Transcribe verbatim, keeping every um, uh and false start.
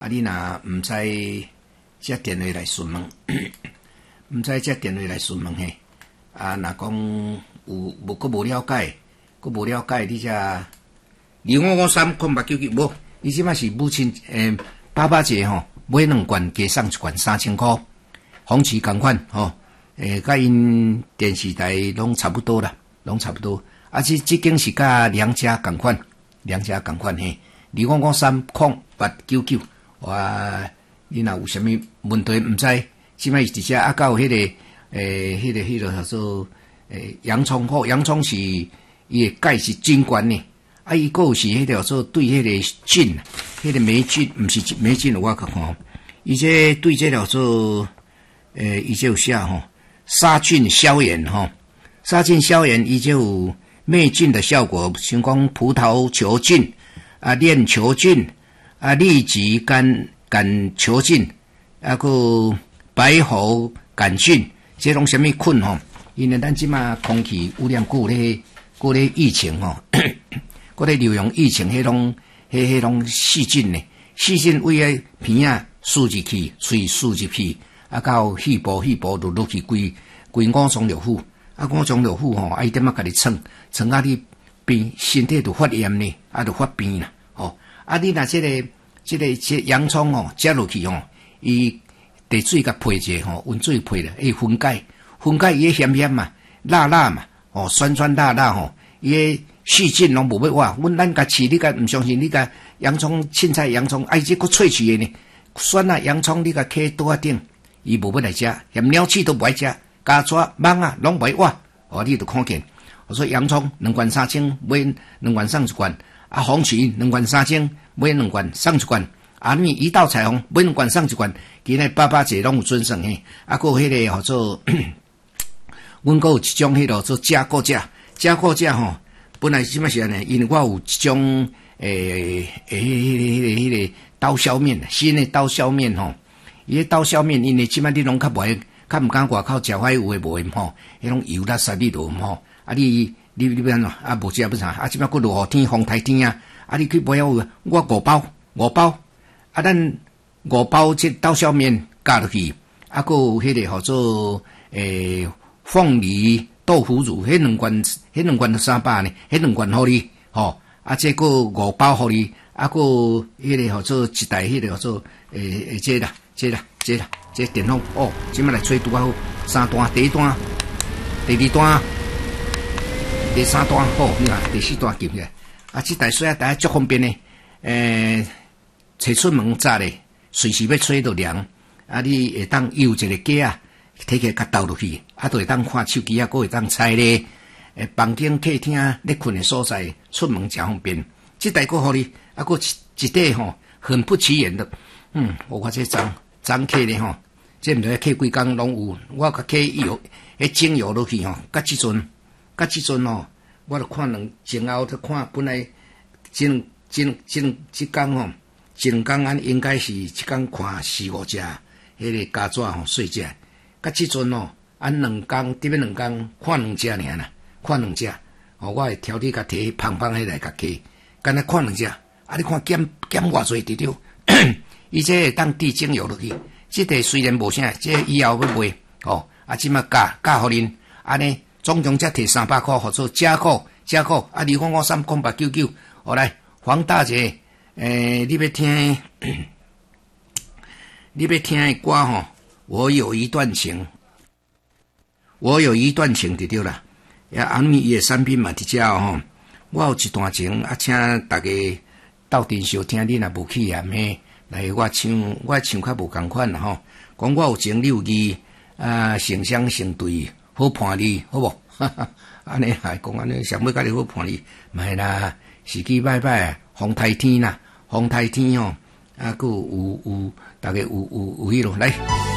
啊，你若毋知接电话来询问，毋知接电话来询问嘿。啊，若讲有无佫无了解，佫无了解，你则二五五三空八九九无，伊即摆是母亲诶，爸爸节吼，买两罐加送一罐三千箍，红旗共款吼，诶，甲因电视台拢差不多啦，拢差不多。啊，即即间是甲两家共款，两家共款嘿，二五五三空八九九。哇！你若有啥物问题毋知，即摆直接啊，到迄、那个诶，迄、那个迄、那个叫做诶洋葱好，洋葱是伊诶钙是真悬呢。啊，伊个是迄条做对迄个菌，迄、那个霉菌，毋是霉菌，我看吼，伊这对这条做诶，伊就有写吼，杀菌消炎吼，杀菌消炎，伊就有灭菌的效果，像讲葡萄球菌啊、链球菌。啊，痢疾杆杆球菌，啊个白喉杆菌，这种什么菌吼？因为咱即马空气污染过咧，过咧疫情吼，过咧流行疫情，迄种迄迄种细菌呢，细菌为个鼻啊输入去，喙输入去，啊到肺部，肺部落落去规规五脏六腑，啊五脏六腑吼，啊伊点啊甲你蹭蹭啊你病，身体就发炎呢，啊就发病啦，吼。啊，你若即、這個、即、這個、即、這個、洋葱哦，食落去哦，伊地水甲配者吼，温水配咧，伊分解，分解伊咸咸嘛，辣辣嘛，哦，酸酸辣辣吼，伊个细菌拢无要活。阮咱家饲，你甲毋相信？你甲洋葱、凊彩洋葱，啊，伊这个萃取的呢，酸啊洋葱，你甲揢倒啊顶，伊无要来食，连鸟鼠都不爱食，家雀、蚊啊，拢不爱活。哦，你就看见，我说洋葱两罐三千，买两罐送一罐。啊，红旗两罐三千，买两罐送一罐。啊，你一道彩虹买两罐送一罐，今日爸爸节拢有准算嘿。啊，个迄个叫做，阮个有一种迄个做加固价，加固价吼，本来什么是安尼？因为我有一种诶诶，迄个迄个迄个刀削面，新的刀削面吼，伊个刀削面，因为即摆你拢较袂，较毋敢外口食歹有诶无诶吼，迄种油啦、沙粒落吼，啊你。你你要安怎？啊，无食要啥？啊，即摆佫落雨天、风台天啊！啊，你去买有我五包，五包。啊，咱五包即刀削面加落去，啊，佫有迄个叫做诶凤梨豆腐乳，迄两罐，迄两罐三百呢，迄两罐互你，吼。啊，这个五包互你，啊，佫迄个叫做一台迄个叫做诶诶，这啦，这啦，这啦，这电风哦，即摆来吹拄啊好，三段，第一段，第二段。第三段好，你看第四段记起来。啊，这台水啊，大家足方便呢。诶，吹出门早咧，随时要吹到凉。啊，你会当悠一个架啊，摕起甲倒落去，啊，都会当看手机啊，佫会当猜咧。诶，房间客厅咧困的所在，出门真方便。这台佫互你，啊，佫一一块吼，很不起眼的。嗯，我看这张张客咧吼，这毋知客几工拢有，我甲客油，迄精油落去吼，甲即阵。甲即阵哦，我著看两前后著看，本来前前前即工吼，前工安应该是即工看四五只，迄个家雀吼细只。甲即阵哦，安两工，顶面两工看两只尔啦，看两只。哦，我会挑剔甲摕胖胖迄来甲摕，干那看两只。啊，你看减减偌济伫着，伊这会当滴精油落去。即个虽然无啥，这以后要卖哦，啊，即马加加互恁安尼。总共才摕三百块，或者加扣加扣，啊！二五五三空八九九，好来，黄大姐，诶、欸，你要听，你要听的歌吼，我有一段情，我有一段情就对啦。呀，安尼伊的产品嘛伫遮吼，我有一段情，啊，请大家斗阵小听，你若无去嫌嘿，来我唱，我唱较无共款啦吼。讲我有情，你有义，啊，成双成对。好伴你，好无？哈哈，安尼还讲安尼，想要甲你好伴你，袂啦，时机歹歹，风台天啦，风台天哦，啊，佫有有，大家有有有迄落来。